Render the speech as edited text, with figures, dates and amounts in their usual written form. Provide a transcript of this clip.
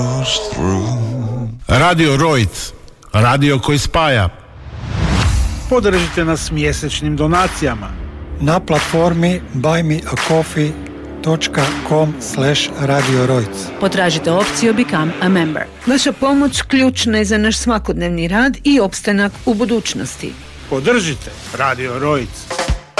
Radio Rojc, radio koji spaja. Podržite nas mjesečnim donacijama na platformi buymeacoffee.com/Radio Rojc. Potražite opciju Become a Member. Vaša pomoć ključna je za naš svakodnevni rad i opstanak u budućnosti. Podržite Radio Rojc.